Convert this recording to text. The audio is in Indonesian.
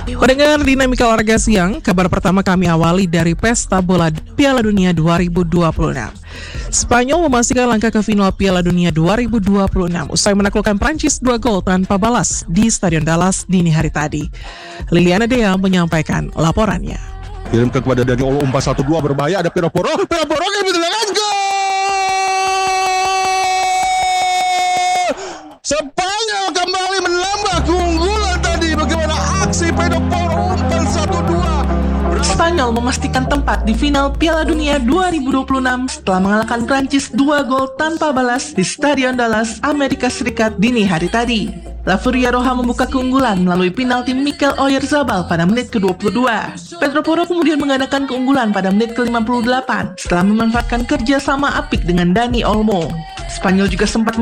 Pendengar Dinamika Olahraga Siang, kabar pertama kami awali dari pesta bola Piala Dunia 2026. Spanyol memastikan langkah ke final Piala Dunia 2026 usai menaklukkan Prancis 2 gol tanpa balas di Stadion Dallas dini hari tadi. Liliana Dea menyampaikan laporannya. Kirimkan kepada Dani Olmo, umpan 1-2 berbahaya, ada Piraporo yang let's go! Spanyol kembali menambah keunggulan tadi. Bagaimana aksi Piraporo, umpan 1-2. Spanyol memastikan tempat di final Piala Dunia 2026 setelah mengalahkan Prancis 2 gol tanpa balas di Stadion Dallas, Amerika Serikat dini hari tadi. La Furia Roja membuka keunggulan melalui penalti Mikel Oyarzabal pada menit ke-22. Pedro Porro kemudian menggandakan keunggulan pada menit ke-58 setelah memanfaatkan kerjasama apik dengan Dani Olmo. Spanyol juga sempat